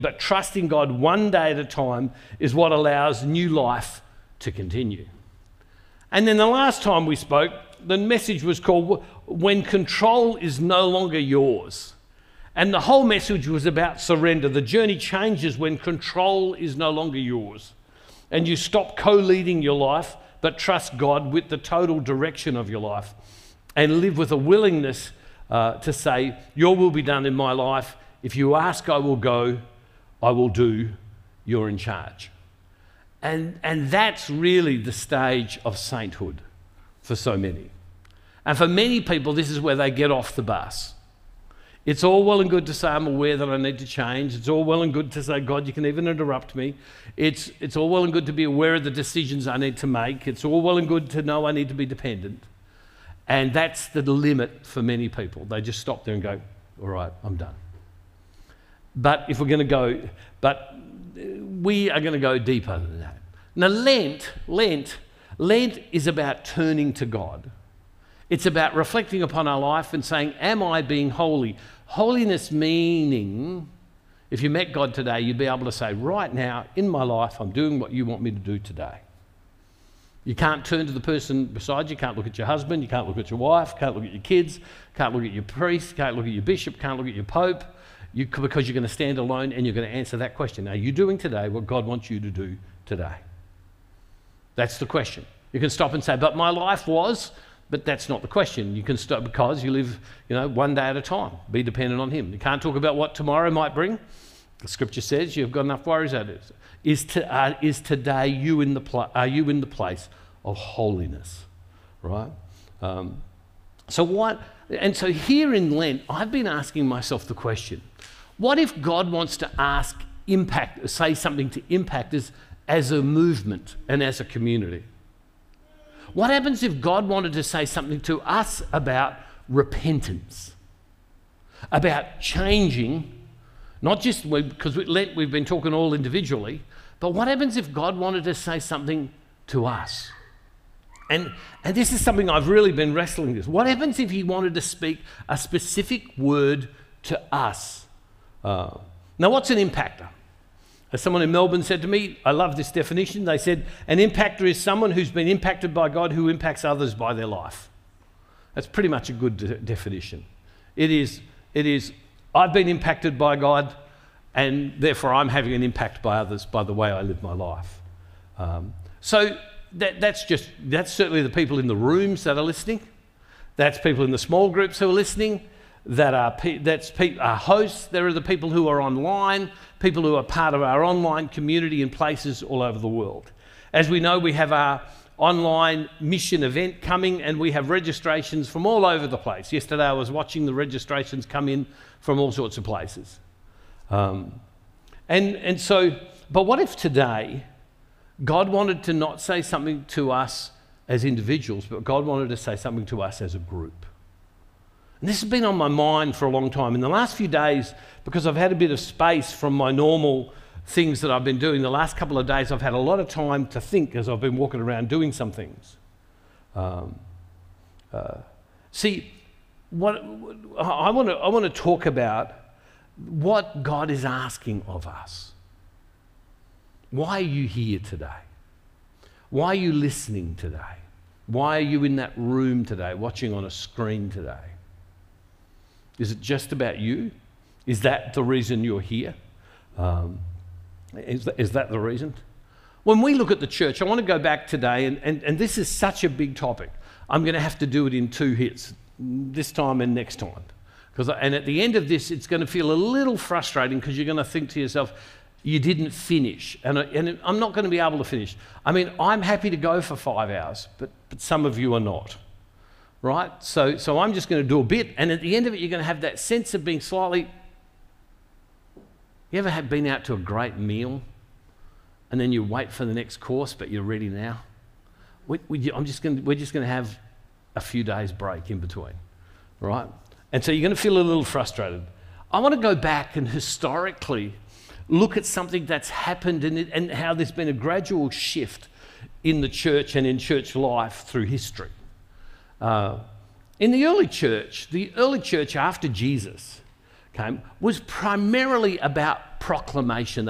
But trusting God one day at a time is what allows new life to continue. And then the last time we spoke, the message was called When Control is No Longer Yours. And the whole message was about surrender. The journey changes when control is no longer yours. And you stop co-leading your life, but trust God with the total direction of your life. And live with a willingness to say, your will be done in my life. If you ask, I will go. I will do. You're in charge. And that's really the stage of sainthood for so many. And for many people, this is where they get off the bus. It's all well and good to say, I'm aware that I need to change. It's all well and good to say, God, you can even interrupt me. It's all well and good to be aware of the decisions I need to make. It's all well and good to know I need to be dependent. And that's the limit for many people. They just stop there and go, all right, I'm done. But if we're going to go, we are going to go deeper than that. Now, Lent is about turning to God. It's about reflecting upon our life and saying, am I being holy? Holiness meaning, if you met God today, you'd be able to say, right now, in my life, I'm doing what you want me to do today. You can't turn to the person beside you, can't look at your husband, you can't look at your wife, can't look at your kids, can't look at your priest, can't look at your bishop, can't look at your pope, because you're going to stand alone and you're going to answer that question. Are you doing today what God wants you to do today? That's the question. You can stop and say, but my life was... But that's not the question. You can stop because you live, one day at a time. Be dependent on Him. You can't talk about what tomorrow might bring. The Scripture says you've got enough worries out of it. Is today are you in the place of holiness, right? So here in Lent, I've been asking myself the question: what if God wants to say something to impact us as a movement and as a community? What happens if God wanted to say something to us about repentance, about changing, not just because we've been talking all individually, but what happens if God wanted to say something to us? And this is something I've really been wrestling with. What happens if He wanted to speak a specific word to us? Now, what's an impactor? As someone in Melbourne said to me, I love this definition. They said, an impactor is someone who's been impacted by God who impacts others by their life. That's pretty much a good definition. It is, I've been impacted by God, and therefore I'm having an impact by others by the way I live my life. So that's certainly the people in the rooms that are listening. That's people in the small groups who are listening. That's our hosts. There are the people who are online, people who are part of our online community in places all over the world. As we know, we have our online mission event coming, and we have registrations from all over the place. Yesterday I was watching the registrations come in from all sorts of places. But what if today God wanted to not say something to us as individuals, but God wanted to say something to us as a group? And this has been on my mind for a long time. In the last few days, because I've had a bit of space from my normal things that I've been doing, the last couple of days I've had a lot of time to think as I've been walking around doing some things. What I want to talk about what God is asking of us. Why are you here today? Why are you listening today? Why are you in that room today, watching on a screen today? Is it just about you? Is that the reason you're here? Is that the reason? When we look at the church, I want to go back today, and this is such a big topic. I'm going to have to do it in 2 hits, this time and next time. And at the end of this, it's going to feel a little frustrating because you're going to think to yourself, you didn't finish. And I'm not going to be able to finish. I mean, I'm happy to go for 5 hours, but some of you are not. Right? So I'm just going to do a bit, and at the end of it, you're going to have that sense of being slightly... You ever been out to a great meal, and then you wait for the next course, but you're ready now? We're just going to have a few days break in between, right? And so you're going to feel a little frustrated. I want to go back and historically look at something that's happened and how there's been a gradual shift in the church and in church life through history. In the early church after Jesus came was primarily about proclamation.